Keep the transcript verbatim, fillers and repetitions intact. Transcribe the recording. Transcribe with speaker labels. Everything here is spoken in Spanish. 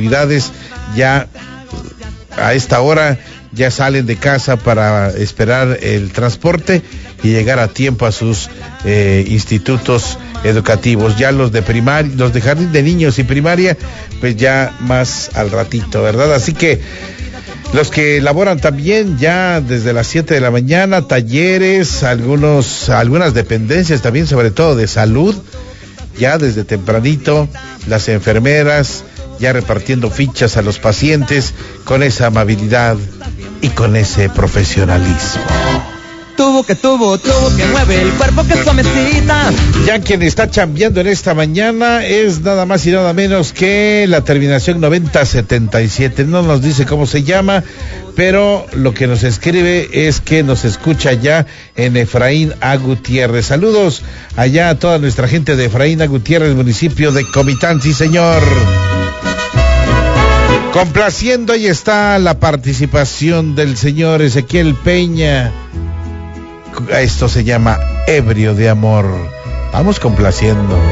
Speaker 1: actividades ya a esta hora ya salen de casa para esperar el transporte y llegar a tiempo a sus eh, institutos educativos. Ya los de primaria, los de jardín de niños y primaria, pues ya más al ratito, ¿verdad? Así que los que laboran también ya desde las siete de la mañana, talleres, algunos, algunas dependencias también, sobre todo de salud, ya desde tempranito, las enfermeras ya repartiendo fichas a los pacientes con esa amabilidad y con ese profesionalismo.
Speaker 2: Tuvo que tuvo, tuvo que mueve el cuerpo que suavecita.
Speaker 1: Ya quien está chambeando en esta mañana es nada más y nada menos que la terminación noventa setenta y siete. No nos dice cómo se llama, pero lo que nos escribe es que nos escucha ya en Efraín A. Gutiérrez. Saludos allá a toda nuestra gente de Efraín A. Gutiérrez, municipio de Comitán, sí señor. Complaciendo, ahí está la participación del señor Ezequiel Peña. Esto se llama Ebrio de Amor. Vamos complaciendo.